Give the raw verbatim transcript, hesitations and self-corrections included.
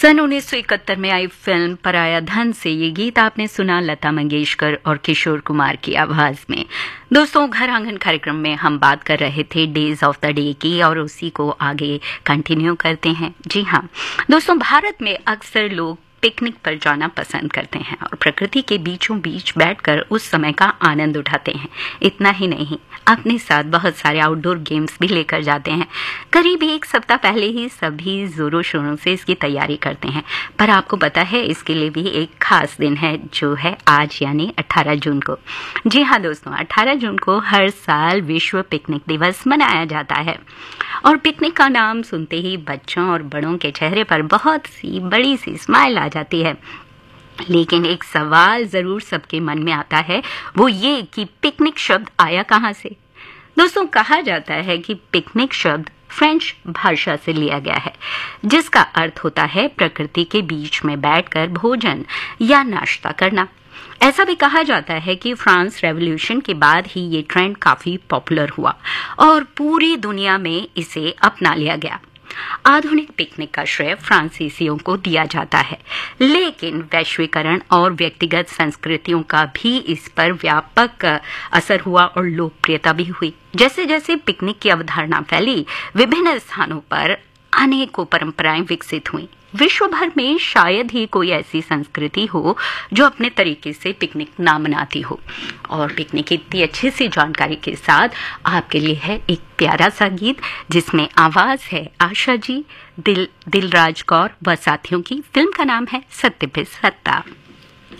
सन उन्नीस सौ इकहत्तर में आई फिल्म पराया धन से ये गीत आपने सुना लता मंगेशकर और किशोर कुमार की आवाज में। दोस्तों, घर आंगन कार्यक्रम में हम बात कर रहे थे डेज ऑफ द डे की और उसी को आगे कंटिन्यू करते हैं। जी हाँ दोस्तों, भारत में अक्सर लोग पिकनिक पर जाना पसंद करते हैं और प्रकृति के बीचों बीच बैठकर उस समय का आनंद उठाते हैं। इतना ही नहीं, अपने साथ बहुत सारे आउटडोर गेम्स भी लेकर जाते हैं। करीब एक सप्ताह पहले ही सभी जोरों शोरों से इसकी तैयारी करते हैं, पर आपको पता है इसके लिए भी एक खास दिन है जो है आज, यानी अठारह जून को। जी हाँ दोस्तों, अठारह जून को हर साल विश्व पिकनिक दिवस मनाया जाता है और पिकनिक का नाम सुनते ही बच्चों और बड़ों के चेहरे पर बहुत सी बड़ी सी स्माइल आ जाती है। लेकिन एक सवाल जरूर सबके मन में आता है, वो ये कि पिकनिक शब्द आया कहाँ से। दोस्तों, कहा जाता है कि पिकनिक शब्द फ्रेंच भाषा से लिया गया है, जिसका अर्थ होता है प्रकृति के बीच में बैठकर भोजन या नाश्ता करना। ऐसा भी कहा जाता है कि फ्रांस रेवोल्यूशन के बाद ही ये ट्रेंड काफी पॉपुलर हुआ और पूरी दुनिया में इसे अपना लिया गया। आधुनिक पिकनिक का श्रेय फ्रांसीसियों को दिया जाता है, लेकिन वैश्वीकरण और व्यक्तिगत संस्कृतियों का भी इस पर व्यापक असर हुआ और लोकप्रियता भी हुई। जैसे जैसे पिकनिक की अवधारणा फैली, विभिन्न स्थानों पर अनेकों परंपराएं विकसित हुई। विश्व भर में शायद ही कोई ऐसी संस्कृति हो जो अपने तरीके से पिकनिक ना मनाती हो। और पिकनिक की इतनी अच्छी सी जानकारी के साथ आपके लिए है एक प्यारा सा गीत जिसमें आवाज है आशा जी, दिल दिलराज कौर व साथियों की। फिल्म का नाम है सत्ते पे सत्ता।